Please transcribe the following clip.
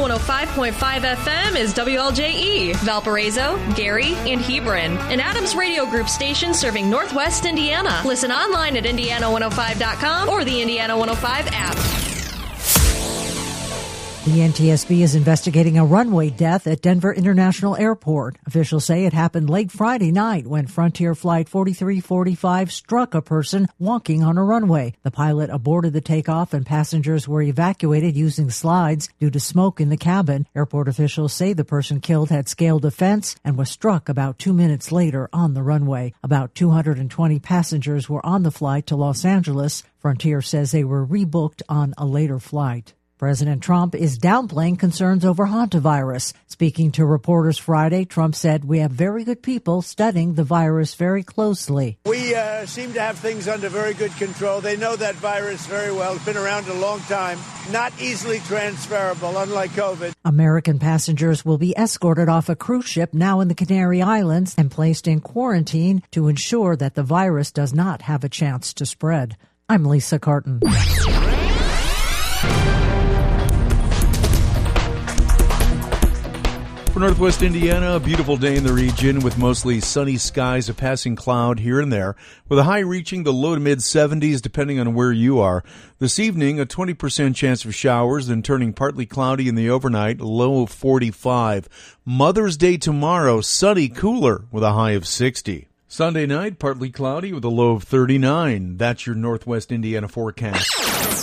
105.5 FM is WLJE, Valparaiso, Gary, and Hebron, an Adams Radio Group station serving Northwest Indiana. Listen online at Indiana105.com or the Indiana 105 app. The NTSB is investigating a runway death at Denver International Airport. Officials say it happened late Friday night when Frontier Flight 4345 struck a person walking on a runway. The pilot aborted the takeoff and passengers were evacuated using slides due to smoke in the cabin. Airport officials say the person killed had scaled a fence and was struck about 2 minutes later on the runway. About 220 passengers were on the flight to Los Angeles. Frontier says they were rebooked on a later flight. President Trump is downplaying concerns over hantavirus. Speaking to reporters Friday, Trump said, "We have very good people studying the virus very closely. We seem to have things under very good control. They know that virus very well. It's been around a long time. Not easily transferable, unlike COVID." American passengers will be escorted off a cruise ship now in the Canary Islands and placed in quarantine to ensure that the virus does not have a chance to spread. I'm Lisa Carton. For Northwest Indiana, a beautiful day in the region with mostly sunny skies, a passing cloud here and there, with a high reaching the low to mid-70s depending on where you are. This evening, a 20% chance of showers, then turning partly cloudy in the overnight, low of 45. Mother's Day tomorrow, sunny, cooler with a high of 60. Sunday night, partly cloudy with a low of 39. That's your Northwest Indiana forecast.